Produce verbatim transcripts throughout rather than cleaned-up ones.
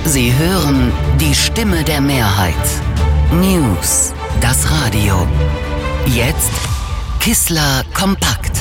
Sie hören die Stimme der Mehrheit. News, das Radio. Jetzt Kissler kompakt.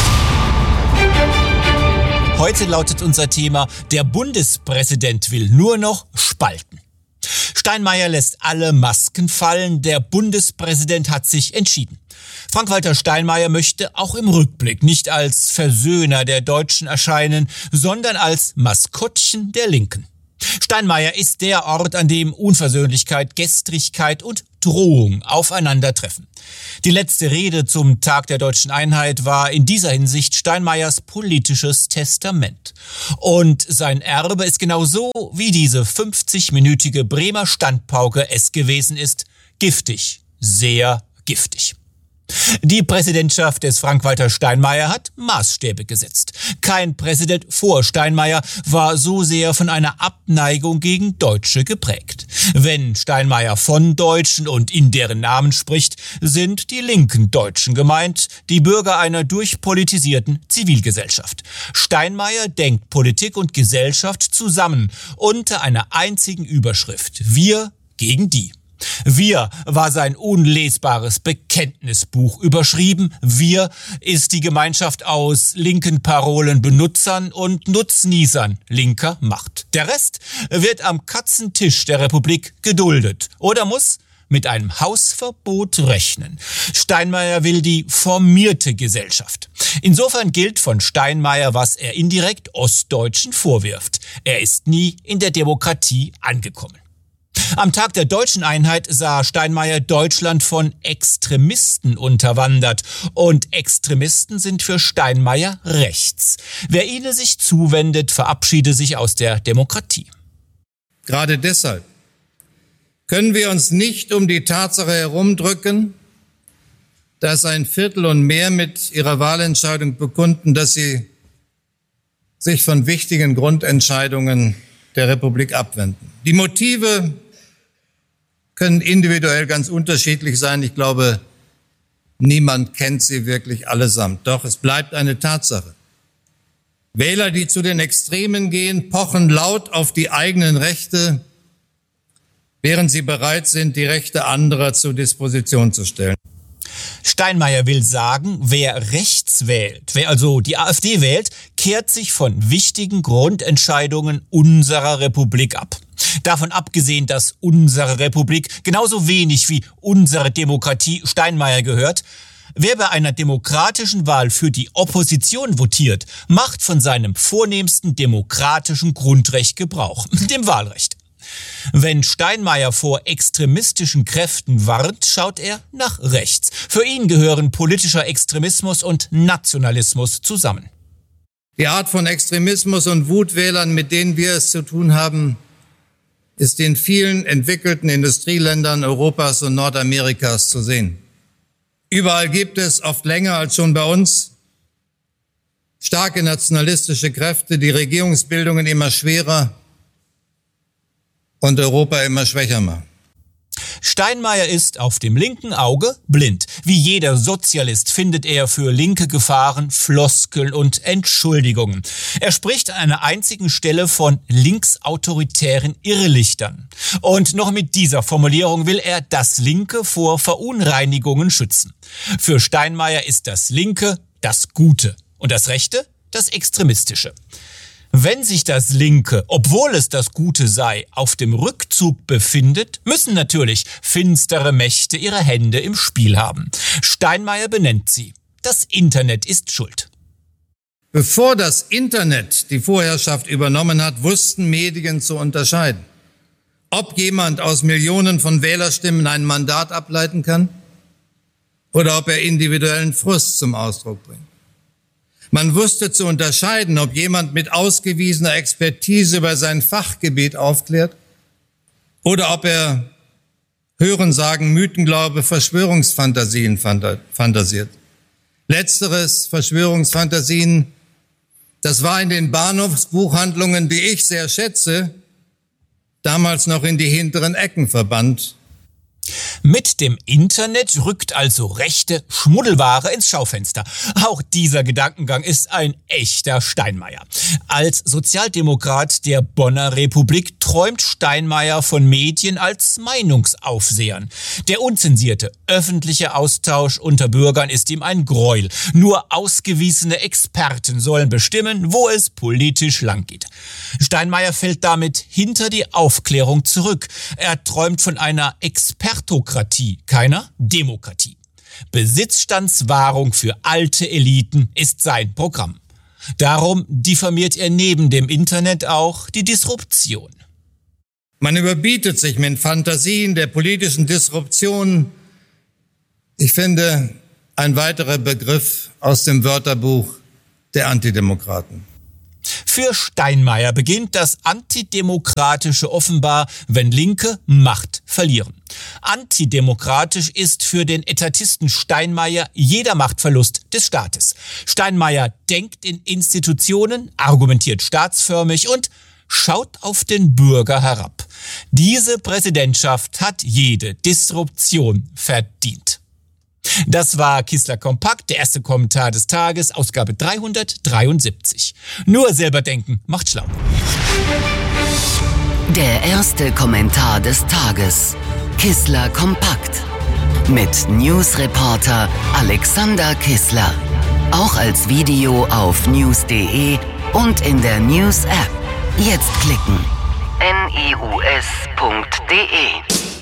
Heute lautet unser Thema: Der Bundespräsident will nur noch spalten. Steinmeier lässt alle Masken fallen. Der Bundespräsident hat sich entschieden. Frank-Walter Steinmeier möchte auch im Rückblick nicht als Versöhner der Deutschen erscheinen, sondern als Maskottchen der Linken. Steinmeier ist der Ort, an dem Unversöhnlichkeit, Gestrigkeit und Drohung aufeinandertreffen. Die letzte Rede zum Tag der Deutschen Einheit war in dieser Hinsicht Steinmeiers politisches Testament. Und sein Erbe ist genauso, wie diese fünfzig-minütige Bremer Standpauke es gewesen ist, giftig, sehr giftig. Die Präsidentschaft des Frank-Walter Steinmeier hat Maßstäbe gesetzt. Kein Präsident vor Steinmeier war so sehr von einer Abneigung gegen Deutsche geprägt. Wenn Steinmeier von Deutschen und in deren Namen spricht, sind die linken Deutschen gemeint, die Bürger einer durchpolitisierten Zivilgesellschaft. Steinmeier denkt Politik und Gesellschaft zusammen unter einer einzigen Überschrift: Wir gegen die. Wir war sein unlesbares Bekenntnisbuch. Überschrieben: Wir ist die Gemeinschaft aus linken Parolenbenutzern und Nutznießern linker Macht. Der Rest wird am Katzentisch der Republik geduldet oder muss mit einem Hausverbot rechnen. Steinmeier will die formierte Gesellschaft. Insofern gilt von Steinmeier, was er indirekt Ostdeutschen vorwirft: Er ist nie in der Demokratie angekommen. Am Tag der Deutschen Einheit sah Steinmeier Deutschland von Extremisten unterwandert. Und Extremisten sind für Steinmeier rechts. Wer ihnen sich zuwendet, verabschiede sich aus der Demokratie. Gerade deshalb können wir uns nicht um die Tatsache herumdrücken, dass ein Viertel und mehr mit ihrer Wahlentscheidung bekunden, dass sie sich von wichtigen Grundentscheidungen der Republik abwenden. Die Motive können individuell ganz unterschiedlich sein. Ich glaube, niemand kennt sie wirklich allesamt. Doch es bleibt eine Tatsache: Wähler, die zu den Extremen gehen, pochen laut auf die eigenen Rechte, während sie bereit sind, die Rechte anderer zur Disposition zu stellen. Steinmeier will sagen, wer rechts wählt, wer also die AfD wählt, kehrt sich von wichtigen Grundentscheidungen unserer Republik ab. Davon abgesehen, dass unsere Republik genauso wenig wie unsere Demokratie Steinmeier gehört, wer bei einer demokratischen Wahl für die Opposition votiert, macht von seinem vornehmsten demokratischen Grundrecht Gebrauch, dem Wahlrecht. Wenn Steinmeier vor extremistischen Kräften warnt, schaut er nach rechts. Für ihn gehören politischer Extremismus und Nationalismus zusammen. Die Art von Extremismus und Wutwählern, mit denen wir es zu tun haben, ist in vielen entwickelten Industrieländern Europas und Nordamerikas zu sehen. Überall gibt es, oft länger als schon bei uns, starke nationalistische Kräfte, die Regierungsbildungen immer schwerer und Europa immer schwächer machen. Steinmeier ist auf dem linken Auge blind. Wie jeder Sozialist findet er für linke Gefahren Floskeln und Entschuldigungen. Er spricht an einer einzigen Stelle von linksautoritären Irrlichtern. Und noch mit dieser Formulierung will er das Linke vor Verunreinigungen schützen. Für Steinmeier ist das Linke das Gute und das Rechte das Extremistische. Wenn sich das Linke, obwohl es das Gute sei, auf dem Rückzug befindet, müssen natürlich finstere Mächte ihre Hände im Spiel haben. Steinmeier benennt sie: Das Internet ist schuld. Bevor das Internet die Vorherrschaft übernommen hat, wussten Medien zu unterscheiden, ob jemand aus Millionen von Wählerstimmen ein Mandat ableiten kann oder ob er individuellen Frust zum Ausdruck bringt. Man wusste zu unterscheiden, ob jemand mit ausgewiesener Expertise über sein Fachgebiet aufklärt oder ob er Hörensagen, Mythenglaube, Verschwörungsfantasien fantasiert. Letzteres, Verschwörungsfantasien, das war in den Bahnhofsbuchhandlungen, die ich sehr schätze, damals noch in die hinteren Ecken verbannt. Mit dem Internet rückt also rechte Schmuddelware ins Schaufenster. Auch dieser Gedankengang ist ein echter Steinmeier. Als Sozialdemokrat der Bonner Republik träumt Steinmeier von Medien als Meinungsaufsehern. Der unzensierte öffentliche Austausch unter Bürgern ist ihm ein Gräuel. Nur ausgewiesene Experten sollen bestimmen, wo es politisch langgeht. Steinmeier fällt damit hinter die Aufklärung zurück. Er träumt von einer Expertokratie, keiner Demokratie. Besitzstandswahrung für alte Eliten ist sein Programm. Darum diffamiert er neben dem Internet auch die Disruption. Man überbietet sich mit Fantasien der politischen Disruption. Ich finde, ein weiterer Begriff aus dem Wörterbuch der Antidemokraten. Für Steinmeier beginnt das Antidemokratische offenbar, wenn Linke Macht verlieren. Antidemokratisch ist für den Etatisten Steinmeier jeder Machtverlust des Staates. Steinmeier denkt in Institutionen, argumentiert staatsförmig und schaut auf den Bürger herab. Diese Präsidentschaft hat jede Disruption verdient. Das war Kissler Kompakt, der erste Kommentar des Tages, Ausgabe dreihundertdreiundsiebzig. Nur selber denken macht schlau. Der erste Kommentar des Tages. Kissler Kompakt. Mit Newsreporter Alexander Kissler. Auch als Video auf news punkt de und in der News-App. Jetzt klicken. news punkt de